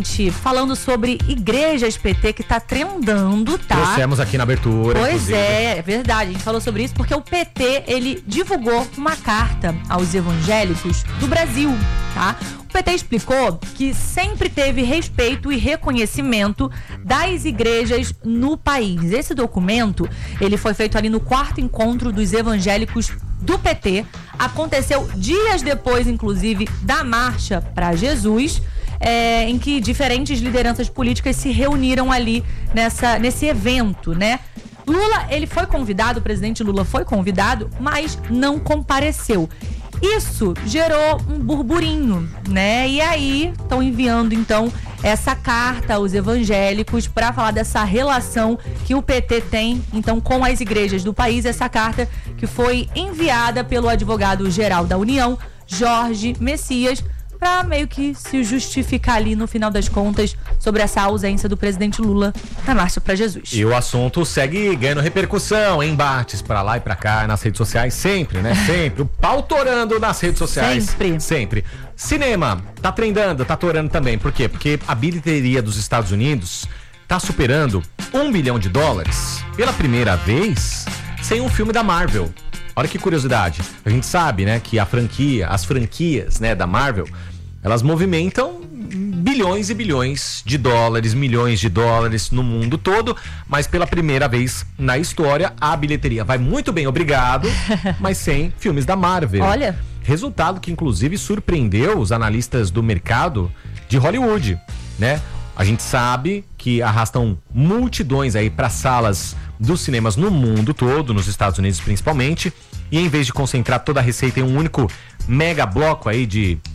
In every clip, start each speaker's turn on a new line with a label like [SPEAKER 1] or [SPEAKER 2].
[SPEAKER 1] gente, falando sobre igrejas PT, que tá trendando, tá?
[SPEAKER 2] Trouxemos aqui na abertura,
[SPEAKER 1] Pois
[SPEAKER 2] inclusive.
[SPEAKER 1] é verdade. A gente falou sobre isso porque o PT, ele divulgou uma carta aos evangélicos do Brasil, tá? O PT explicou que sempre teve respeito e reconhecimento das igrejas no país. Esse documento, ele foi feito ali no 4º encontro dos evangélicos do PT. Aconteceu dias depois, inclusive, da Marcha para Jesus, em que diferentes lideranças políticas se reuniram ali nesse evento, né? Lula, ele foi convidado, o presidente Lula foi convidado, mas não compareceu. Isso gerou um burburinho, né? E aí estão enviando, então, essa carta aos evangélicos para falar dessa relação que o PT tem, então, com as igrejas do país. Essa carta que foi enviada pelo advogado-geral da União, Jorge Messias, para meio que se justificar ali no final das contas sobre essa ausência do presidente Lula na Marcha para Jesus.
[SPEAKER 2] E o assunto segue ganhando repercussão, embates pra lá e pra cá nas redes sociais, sempre, né? Sempre. O pau torando nas redes sociais. Sempre. Cinema, tá trendando, tá torando também. Por quê? Porque a bilheteria dos Estados Unidos tá superando $1 bilhão pela primeira vez sem um filme da Marvel. Olha que curiosidade. A gente sabe, né, que as franquias, né, da Marvel, elas movimentam bilhões e bilhões de dólares, milhões de dólares no mundo todo, mas pela primeira vez na história, a bilheteria vai muito bem, obrigado, mas sem filmes da Marvel.
[SPEAKER 1] Olha.
[SPEAKER 2] Resultado que, inclusive, surpreendeu os analistas do mercado de Hollywood, né? A gente sabe que arrastam multidões aí para salas dos cinemas no mundo todo, nos Estados Unidos principalmente, e em vez de concentrar toda a receita em um único mega bloco aí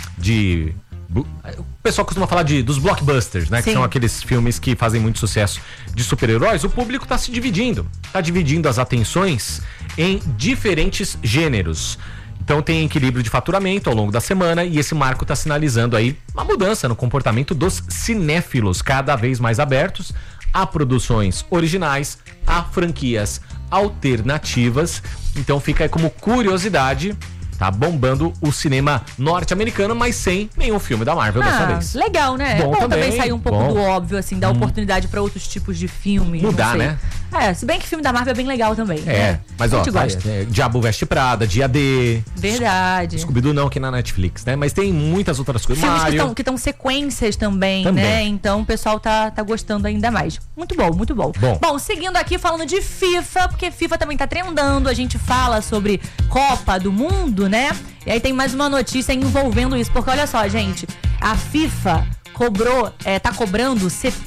[SPEAKER 2] o pessoal costuma falar dos blockbusters, né? Sim. Que são aqueles filmes que fazem muito sucesso de super-heróis. O público tá se dividindo. Tá dividindo as atenções em diferentes gêneros. Então tem equilíbrio de faturamento ao longo da semana e esse marco está sinalizando aí uma mudança no comportamento dos cinéfilos, cada vez mais abertos a produções originais, a franquias alternativas. Então fica aí como curiosidade, tá bombando o cinema norte-americano, mas sem nenhum filme da Marvel dessa vez.
[SPEAKER 1] Legal, né?
[SPEAKER 2] Bom,
[SPEAKER 1] é bom também sair um pouco do óbvio, assim, dar oportunidade pra outros tipos de filmes.
[SPEAKER 2] Mudar, né?
[SPEAKER 1] Se bem que filme da Marvel é bem legal também.
[SPEAKER 2] Mas ó, Diabo Veste Prada, Dia D.
[SPEAKER 1] Verdade.
[SPEAKER 2] Scooby-Doo não, que na Netflix, né? Mas tem muitas outras coisas.
[SPEAKER 1] Filmes que estão sequências também, né? Então o pessoal tá gostando ainda mais. Muito bom, muito bom. Bom, seguindo aqui, falando de FIFA, porque FIFA também tá trendando, a gente fala sobre Copa do Mundo, né? E aí tem mais uma notícia envolvendo isso, porque olha só, gente, a FIFA tá cobrando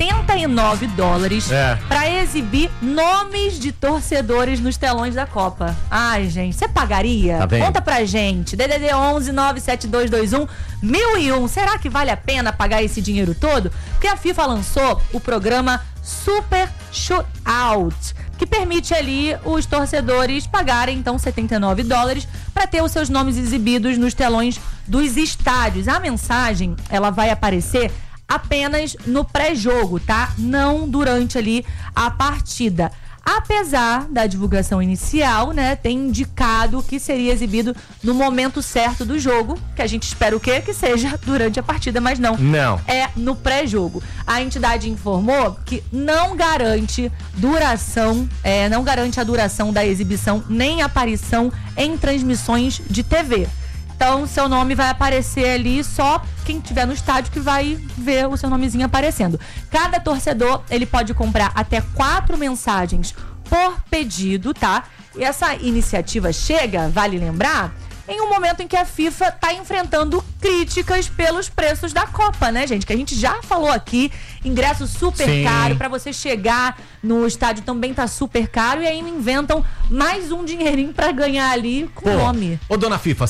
[SPEAKER 1] $79 pra exibir nomes de torcedores nos telões da Copa. Ai, gente, você pagaria?
[SPEAKER 2] Tá bem.
[SPEAKER 1] Conta pra gente. DDD 11 97221 1001. Será que vale a pena pagar esse dinheiro todo? Porque a FIFA lançou o programa Super Shootout, que permite ali os torcedores pagarem então $79 para ter os seus nomes exibidos nos telões dos estádios. A mensagem, ela vai aparecer apenas no pré-jogo, tá? Não durante ali a partida. Apesar da divulgação inicial, né, ter indicado que seria exibido no momento certo do jogo, que a gente espera o quê? Que seja durante a partida, mas não. É no pré-jogo. A entidade informou que não garante não garante a duração da exibição nem aparição em transmissões de TV. Então, seu nome vai aparecer ali, só quem estiver no estádio que vai ver o seu nomezinho aparecendo. Cada torcedor, ele pode comprar até 4 mensagens por pedido, tá? E essa iniciativa chega, vale lembrar, em um momento em que a FIFA tá enfrentando críticas pelos preços da Copa, né, gente? Que a gente já falou aqui, ingresso super caro, pra você chegar no estádio também tá super caro, e ainda inventam mais um dinheirinho pra ganhar ali com o nome.
[SPEAKER 2] Ô, dona FIFA,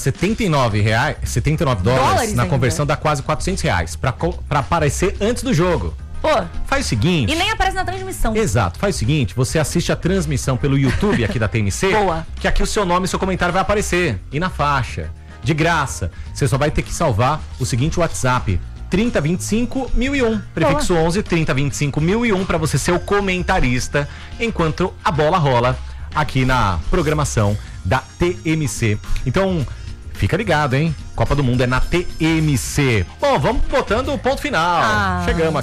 [SPEAKER 2] $79 na conversão dá quase R$400 pra aparecer antes do jogo. Faz o seguinte...
[SPEAKER 1] E nem aparece na transmissão.
[SPEAKER 2] Exato. Faz o seguinte, você assiste a transmissão pelo YouTube aqui da TMC, que aqui o seu nome e seu comentário vai aparecer. E na faixa. De graça. Você só vai ter que salvar o seguinte WhatsApp. 3025 1001. Prefixo 11 3025 1001 para você ser o comentarista enquanto a bola rola aqui na programação da TMC. Então... fica ligado, hein? Copa do Mundo é na TMC. Bom, vamos botando o ponto final. Chegamos aqui.